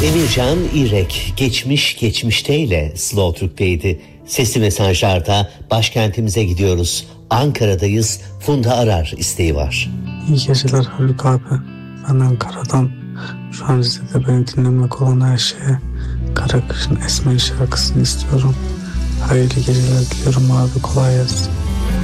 Emircan İrek geçmiş geçmişteyle Slow Türk'teydi. Sesli mesajlarda başkentimize gidiyoruz. Ankara'dayız. Funda Arar isteği var. İyi geceler Haluk abi. Ben Ankara'dan. Şu an Rize'de beni dinlemek olan her şeye Karakış'ın Esmer şarkısını istiyorum. Hayırlı geceler diliyorum abi, kolay gelsin.